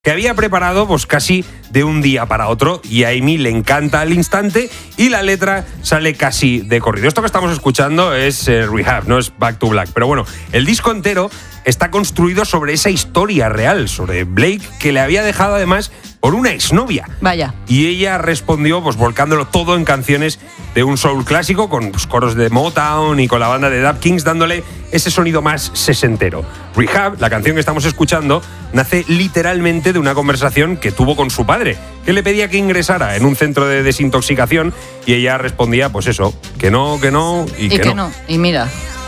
que había preparado pues casi de un día para otro, y a Amy le encanta al instante y la letra sale casi de corrido. Esto que estamos escuchando es Rehab, no es Back to Black, pero bueno, el disco entero está construido sobre esa historia real, sobre Blake, que le había dejado además por una exnovia. Vaya. Y ella respondió pues volcándolo todo en canciones de un soul clásico, con pues, coros de Motown y con la banda de Dap Kings dándole ese sonido más sesentero. Rehab, la canción que estamos escuchando, nace literalmente de una conversación que tuvo con su padre, que le pedía que ingresara en un centro de desintoxicación, y ella respondía pues eso, que no y que no. Y mira.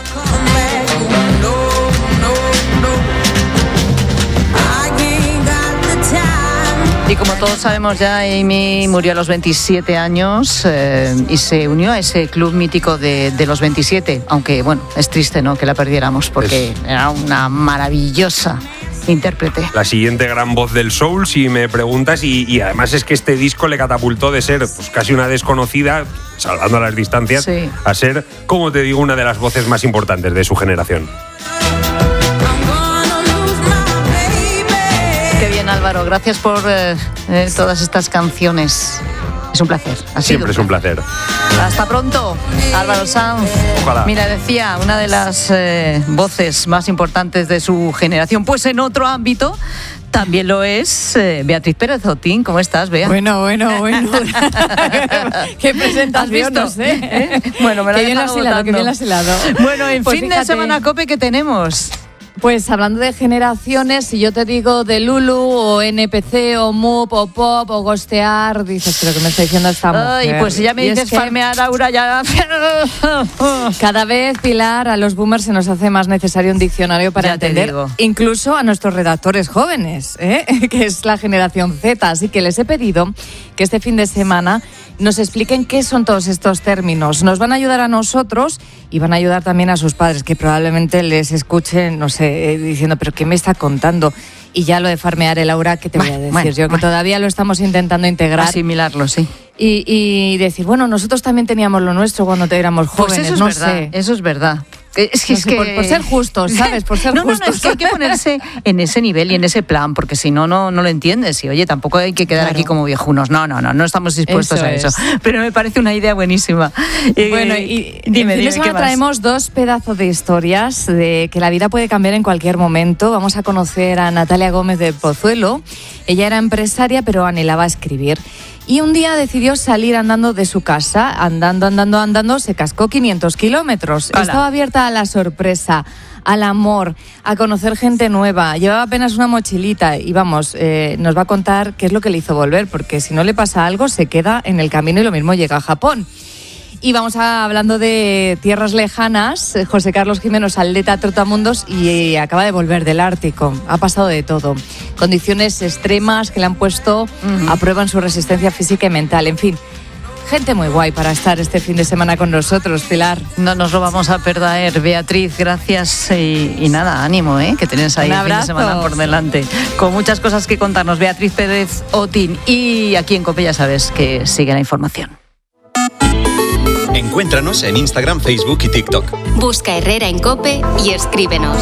Y como todos sabemos ya, Amy murió a los 27 años y se unió a ese club mítico de los 27, aunque bueno, es triste, ¿no?, que la perdiéramos, porque era una maravillosa intérprete. La siguiente gran voz del soul, si me preguntas, y además es que este disco le catapultó de ser pues, casi una desconocida, salvando las distancias, sí, a ser, como te digo, una de las voces más importantes de su generación. Álvaro, gracias por todas estas canciones. Es un placer. Siempre es un placer. Hasta pronto, Álvaro Sanz. Ojalá. Mira, decía, una de las voces más importantes de su generación. Pues en otro ámbito también lo es Beatriz Pérez Otín. ¿Cómo estás, Bea? Bueno. Qué presentación, no sé. Bueno, me lo qué bien has hilado. Bueno, en pues fin fíjate, de semana COPE, ¿qué tenemos? Pues hablando de generaciones, si yo te digo de Lulu o NPC o MUP o Pop o Ghostear, dices, pero que me está diciendo esta mujer. Ay, pues ya me dices farmear, Aura, ya. Cada vez, Pilar, a los boomers se nos hace más necesario un diccionario para ya entender, incluso a nuestros redactores jóvenes, que es la generación Z. Así que les he pedido que este fin de semana nos expliquen qué son todos estos términos. Nos van a ayudar a nosotros y van a ayudar también a sus padres, que probablemente les escuchen, no sé, diciendo, pero ¿qué me está contando? Y ya lo de farmear el Aura, ¿qué te voy a decir? Yo que todavía lo estamos intentando integrar. Asimilarlo, sí. Y decir, bueno, nosotros también teníamos lo nuestro cuando éramos jóvenes, pues eso es no verdad, sé. Eso es verdad. Por ser justos, ¿sabes? Por ser justos. No, es que hay que ponerse en ese nivel y en ese plan, porque si no lo entiendes. Y oye, tampoco hay que quedar aquí como viejunos. No estamos dispuestos a eso. Pero me parece una idea buenísima. Bueno, y dime, traemos dos pedazos de historias de que la vida puede cambiar en cualquier momento. Vamos a conocer a Natalia Gómez de Pozuelo. Ella era empresaria, pero anhelaba escribir. Y un día decidió salir andando de su casa, andando, se cascó 500 kilómetros. ¡Hala! Estaba abierta a la sorpresa, al amor, a conocer gente nueva. Llevaba apenas una mochilita y vamos, nos va a contar qué es lo que le hizo volver, porque si no le pasa algo se queda en el camino y lo mismo llega a Japón. Y vamos hablando de tierras lejanas. José Carlos Jiménez, atleta trotamundos, y acaba de volver del Ártico. Ha pasado de todo. Condiciones extremas que le han puesto a prueba en su resistencia física y mental. En fin, gente muy guay para estar este fin de semana con nosotros, Pilar. No nos lo vamos a perder, Beatriz. Gracias y nada, ánimo, que tenés ahí el fin de semana por delante. Con muchas cosas que contarnos. Beatriz Pérez Otín. Y aquí en COPE ya sabes que sigue la información. Encuéntranos en Instagram, Facebook y TikTok. Busca Herrera en COPE y escríbenos.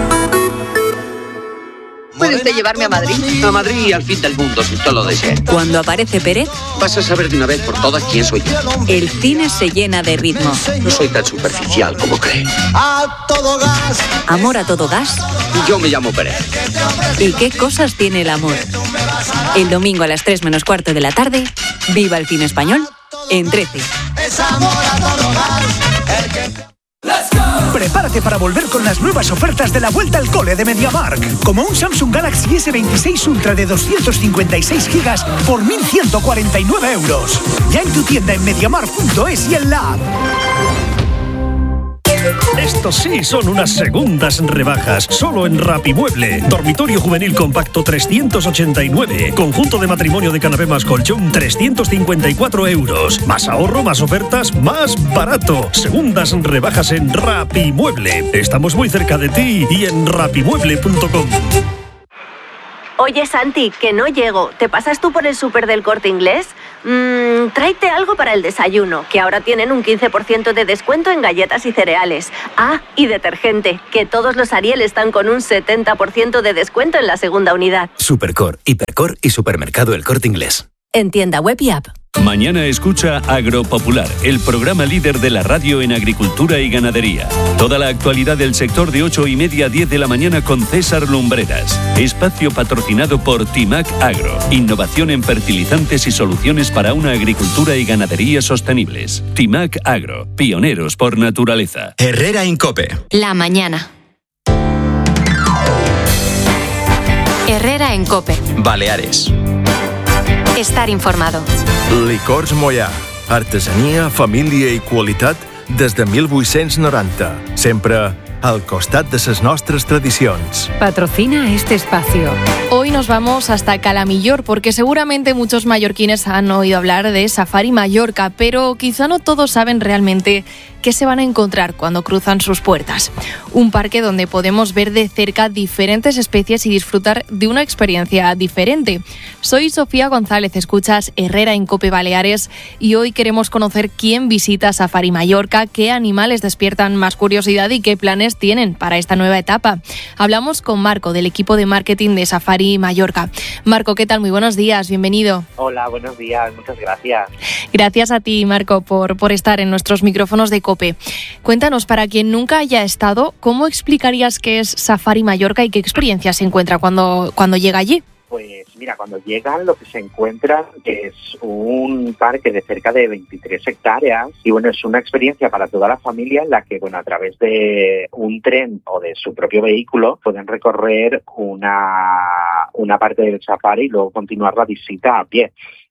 ¿Puede usted llevarme a Madrid? A Madrid y al fin del mundo, si usted lo desea. Cuando aparece Pérez, vas a saber de una vez por todas quién soy yo. El cine se llena de ritmo. No soy tan superficial como cree. Amor a todo gas. Yo me llamo Pérez. ¿Y qué cosas tiene el amor? El domingo a las 3:15 de la tarde, viva el cine español en 13. Prepárate para volver con las nuevas ofertas de la vuelta al cole de MediaMarkt, como un Samsung Galaxy S26 Ultra de 256 gigas por 1.149 euros. Ya en tu tienda en MediaMarkt.es y en la app. Estos sí son unas segundas rebajas, solo en Rapimueble. Dormitorio juvenil compacto 389. Conjunto de matrimonio de canapé más colchón 354 euros. Más ahorro, más ofertas, más barato. Segundas rebajas en Rapimueble. Estamos muy cerca de ti y en rapimueble.com. Oye, Santi, que no llego. ¿Te pasas tú por el súper del Corte Inglés? Tráete algo para el desayuno, que ahora tienen un 15% de descuento en galletas y cereales. Ah, y detergente, que todos los Ariel están con un 70% de descuento en la segunda unidad. Supercor, Hipercor y Supermercado El Corte Inglés. En tienda web y app. Mañana escucha Agropopular, el programa líder de la radio en agricultura y ganadería. Toda la actualidad del sector de 8:30 a 10 de la mañana con César Lumbreras. Espacio patrocinado por Timac Agro. Innovación en fertilizantes y soluciones para una agricultura y ganadería sostenibles. Timac Agro, pioneros por naturaleza. Herrera Incope. La mañana. Herrera en Cope. Baleares. Estar informado. Licors Moià. Artesania, família i qualitat des de 1890. Sempre al costat de les nostres tradicions. Patrocina este espacio. Hoy nos vamos hasta Calamillor, porque seguramente muchos mallorquines han oído hablar de Safari Mallorca, pero quizá no todos saben realmente qué se van a encontrar cuando cruzan sus puertas. Un parque donde podemos ver de cerca diferentes especies y disfrutar de una experiencia diferente. Soy Sofía González, escuchas Herrera en Cope Baleares y hoy queremos conocer quién visita Safari Mallorca, qué animales despiertan más curiosidad y qué planes tienen para esta nueva etapa. Hablamos con Marco, del equipo de marketing de Safari Mallorca. Marco, ¿qué tal? Muy buenos días, bienvenido. Hola, buenos días, muchas gracias. Gracias a ti, Marco, por estar en nuestros micrófonos de Cope. Cuéntanos, para quien nunca haya estado, ¿cómo explicarías qué es Safari Mallorca y qué experiencia se encuentra cuando llega allí? Pues mira, cuando llegan lo que se encuentran es un parque de cerca de 23 hectáreas y bueno, es una experiencia para toda la familia en la que bueno, a través de un tren o de su propio vehículo pueden recorrer una parte del safari y luego continuar la visita a pie.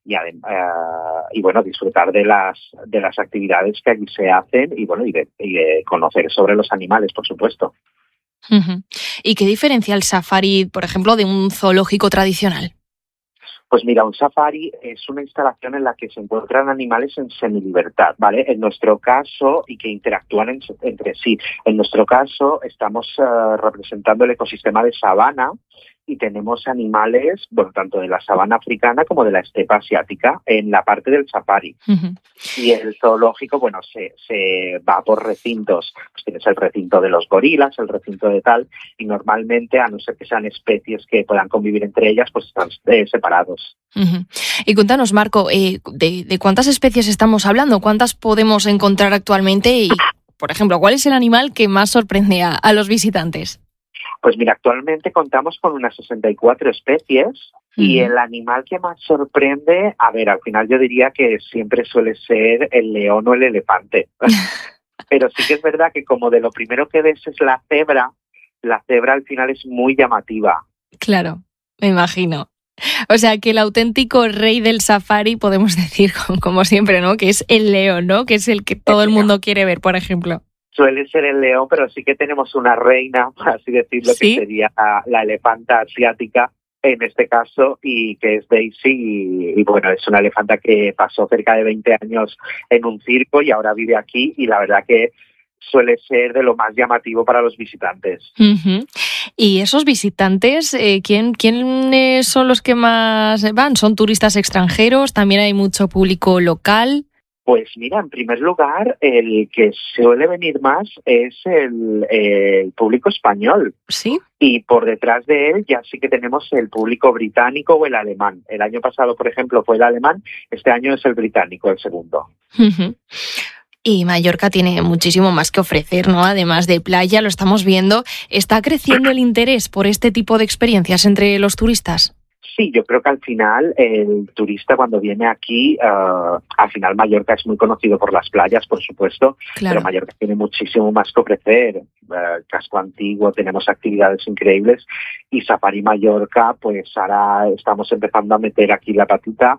Y bueno, disfrutar de las actividades que allí se hacen y bueno, y de conocer sobre los animales, por supuesto. Uh-huh. ¿Y qué diferencia el safari, por ejemplo, de un zoológico tradicional? Pues mira, un safari es una instalación en la que se encuentran animales en semilibertad, ¿vale? En nuestro caso, y que interactúan entre sí. En nuestro caso, estamos representando el ecosistema de sabana y tenemos animales, bueno, tanto de la sabana africana como de la estepa asiática en la parte del safari. Uh-huh. Y el zoológico, bueno, se va por recintos. Pues tienes el recinto de los gorilas, el recinto de tal, y normalmente, a no ser que sean especies que puedan convivir entre ellas, pues están separados. Uh-huh. Y cuéntanos, Marco, ¿de cuántas especies estamos hablando? ¿Cuántas podemos encontrar actualmente? Y, por ejemplo, ¿cuál es el animal que más sorprende a los visitantes? Pues mira, actualmente contamos con unas 64 especies y el animal que más sorprende, a ver, al final yo diría que siempre suele ser el león o el elefante. Pero sí que es verdad que como de lo primero que ves es la cebra al final es muy llamativa. Claro, me imagino. O sea, que el auténtico rey del safari, podemos decir, como siempre, ¿no? Que es el león, ¿no? Que es el que todo el mundo quiere ver, por ejemplo. Suele ser el león, pero sí que tenemos una reina, por así decirlo, ¿sí? Que sería la elefanta asiática en este caso, y que es Daisy, y bueno, es una elefanta que pasó cerca de 20 años en un circo y ahora vive aquí, y la verdad que suele ser de lo más llamativo para los visitantes. Uh-huh. Y esos visitantes, ¿quiénes son los que más van? ¿Son turistas extranjeros? ¿También hay mucho público local? Pues mira, en primer lugar, el que suele venir más es el público español. Sí. Y por detrás de él ya sí que tenemos el público británico o el alemán. El año pasado, por ejemplo, fue el alemán, este año es el británico, el segundo. Uh-huh. Y Mallorca tiene muchísimo más que ofrecer, ¿no? Además de playa, lo estamos viendo. ¿Está creciendo el interés por este tipo de experiencias entre los turistas? Sí, yo creo que al final el turista cuando viene aquí, al final Mallorca es muy conocido por las playas, por supuesto, claro. Pero Mallorca tiene muchísimo más que ofrecer. Casco Antiguo, tenemos actividades increíbles y Safari Mallorca, pues ahora estamos empezando a meter aquí la patita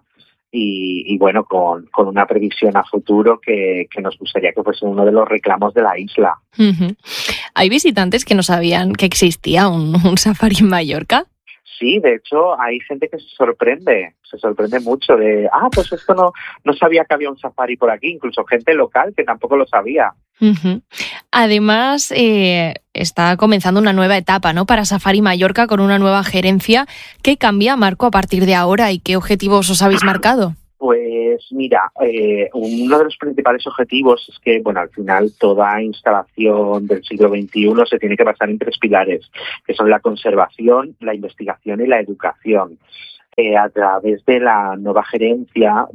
y bueno, con una previsión a futuro que nos gustaría que fuese uno de los reclamos de la isla. Uh-huh. ¿Hay visitantes que no sabían que existía un Safari en Mallorca? Sí, de hecho hay gente que se sorprende mucho de, pues esto no sabía que había un safari por aquí, incluso gente local que tampoco lo sabía. Uh-huh. Además, está comenzando una nueva etapa, ¿no?, para Safari Mallorca con una nueva gerencia. ¿Qué cambia, Marco, a partir de ahora y qué objetivos os habéis marcado? Pues mira, uno de los principales objetivos es que, al final toda instalación del siglo XXI se tiene que basar en 3 pilares, que son la conservación, la investigación y la educación. A través de la nueva gerencia,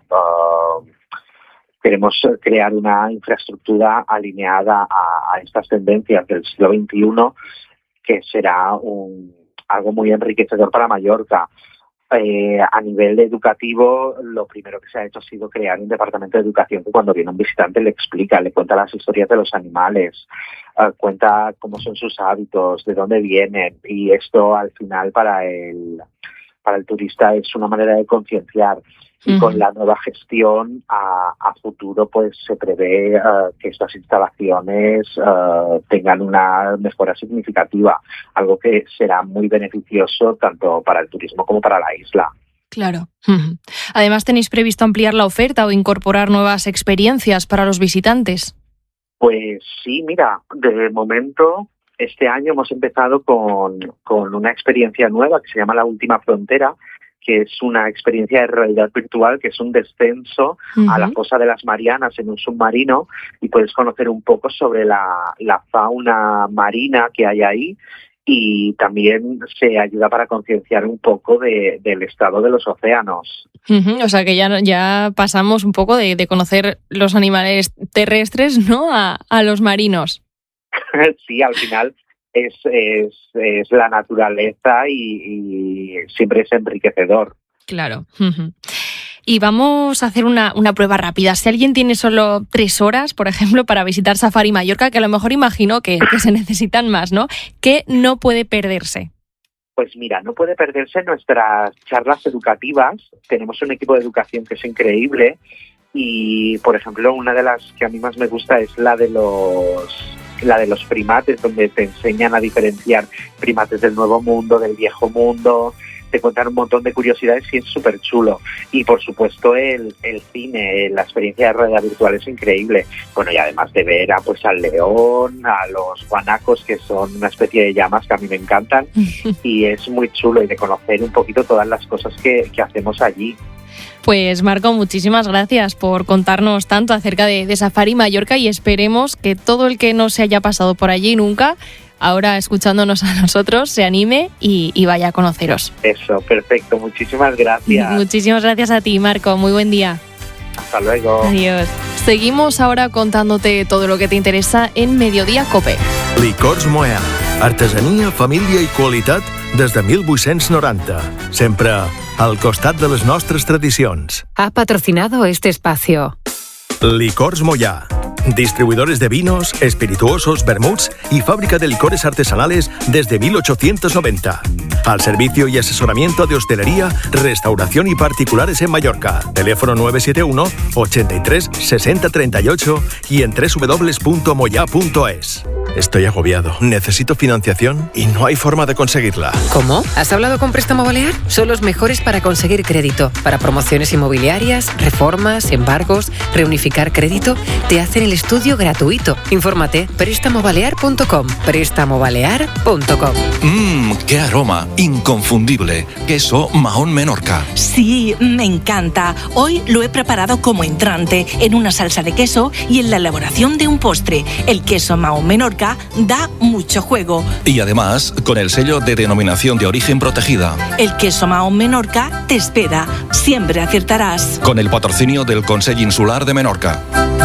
queremos crear una infraestructura alineada a estas tendencias del siglo XXI, que será algo muy enriquecedor para Mallorca. A nivel educativo, lo primero que se ha hecho ha sido crear un departamento de educación que cuando viene un visitante le explica, le cuenta las historias de los animales, cuenta cómo son sus hábitos, de dónde vienen, y esto al final para el turista es una manera de concienciar. Y con la nueva gestión a futuro pues se prevé que estas instalaciones tengan una mejora significativa, algo que será muy beneficioso tanto para el turismo como para la isla. Claro. Además, ¿tenéis previsto ampliar la oferta o incorporar nuevas experiencias para los visitantes? Pues sí, mira, de momento este año hemos empezado con una experiencia nueva que se llama La Última Frontera, que es una experiencia de realidad virtual, que es un descenso a la fosa de las Marianas en un submarino, y puedes conocer un poco sobre la fauna marina que hay ahí, y también se ayuda para concienciar un poco del estado de los océanos. O sea que ya pasamos un poco de conocer los animales terrestres, ¿no?, a los marinos. Sí, al final es la naturaleza y siempre es enriquecedor. Claro. Y vamos a hacer una prueba rápida. Si alguien tiene solo 3 horas, por ejemplo, para visitar Safari Mallorca, que a lo mejor imagino que se necesitan más, ¿no?, ¿qué no puede perderse? Pues mira, no puede perderse nuestras charlas educativas. Tenemos un equipo de educación que es increíble y, por ejemplo, una de las que a mí más me gusta es la de los primates, donde te enseñan a diferenciar primates del Nuevo Mundo, del Viejo Mundo, te cuentan un montón de curiosidades y es súper chulo. Y por supuesto el cine, la experiencia de realidad virtual es increíble. Bueno, y además de ver al león, a los guanacos, que son una especie de llamas que a mí me encantan, y es muy chulo, y de conocer un poquito todas las cosas que hacemos allí. Pues Marco, muchísimas gracias por contarnos tanto acerca de Safari Mallorca, y esperemos que todo el que no se haya pasado por allí nunca, ahora escuchándonos a nosotros, se anime y vaya a conoceros. Eso, perfecto. Muchísimas gracias. Muchísimas gracias a ti, Marco. Muy buen día. Hasta luego. Adiós. Seguimos ahora contándote todo lo que te interesa en Mediodía COPE. Licors Moya. Artesania, família i qualitat des de 1890. Sempre al costat de les nostres tradicions. Ha patrocinado este espacio. Licors Moya. Distribuidores de vinos, espirituosos, vermuts y fábrica de licores artesanales desde 1890. Al servicio y asesoramiento de hostelería, restauración y particulares en Mallorca. Teléfono 971 83 60 38 y en www.moya.es. Estoy agobiado. Necesito financiación y no hay forma de conseguirla. ¿Cómo? ¿Has hablado con Préstamo Balear? Son los mejores para conseguir crédito. Para promociones inmobiliarias, reformas, embargos, reunificar crédito, te hacen el estudio gratuito. Infórmate, prestamobalear.com. prestamobalear.com. ¡Qué aroma! Inconfundible. Queso Mahón Menorca. Sí, me encanta. Hoy lo he preparado como entrante, en una salsa de queso y en la elaboración de un postre. El queso Mahón Menorca da mucho juego. Y además, con el sello de denominación de origen protegida. El queso Mahón Menorca te espera. Siempre aciertarás. Con el patrocinio del Consell Insular de Menorca.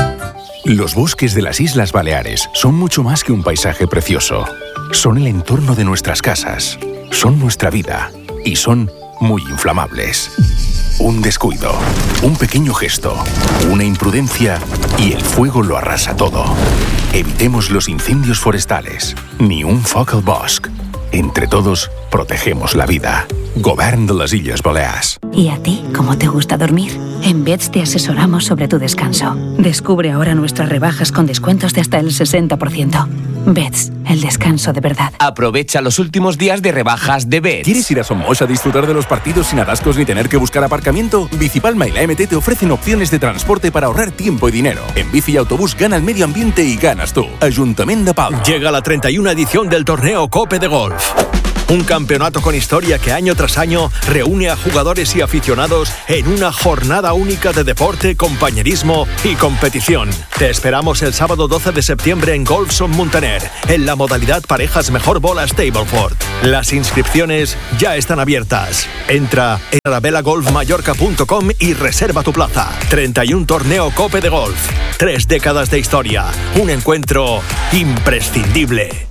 Los bosques de las Islas Baleares son mucho más que un paisaje precioso. Son el entorno de nuestras casas, son nuestra vida y son muy inflamables. Un descuido, un pequeño gesto, una imprudencia y el fuego lo arrasa todo. Evitemos los incendios forestales, ni un foc al bosc. Entre todos, protegemos la vida. Govern de les Illes Balears. ¿Y a ti cómo te gusta dormir? En Beds te asesoramos sobre tu descanso. Descubre ahora nuestras rebajas con descuentos de hasta el 60%. Beds, el descanso de verdad. Aprovecha los últimos días de rebajas de Beds. ¿Quieres ir a Somos a disfrutar de los partidos sin atascos ni tener que buscar aparcamiento? Bicipalma y la MT te ofrecen opciones de transporte para ahorrar tiempo y dinero. En bici y autobús gana el medio ambiente y ganas tú. Ayuntamiento de Palma. Llega la 31 edición del torneo Cope de Golf. Un campeonato con historia que año tras año reúne a jugadores y aficionados en una jornada única de deporte, compañerismo y competición. Te esperamos el sábado 12 de septiembre en Golfson Muntaner, en la modalidad parejas mejor bola Stableford. Las inscripciones ya están abiertas. Entra en arabelagolfmallorca.com y reserva tu plaza. 31 torneo Cope de Golf. 3 décadas de historia. Un encuentro imprescindible.